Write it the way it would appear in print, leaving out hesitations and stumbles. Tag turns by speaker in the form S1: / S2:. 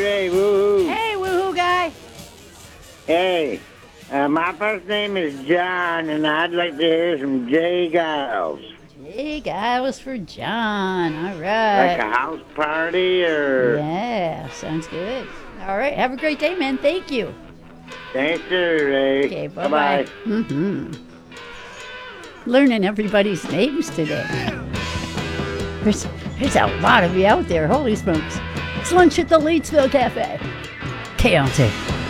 S1: Hey, woohoo.
S2: Hey, woohoo guy.
S1: Hey, my first name is John, and I'd like to hear some Jay Giles.
S2: Jay Giles for John. All
S1: Like
S2: right.
S1: a house party or...
S2: Yeah, sounds good. All right. Have a great day, man. Thank you.
S1: Thanks, sir, Ray.
S2: Okay, bye-bye. Learning everybody's names today. There's a lot of you out there. Holy smokes. It's lunch at the Leedsville Cafe. KLT.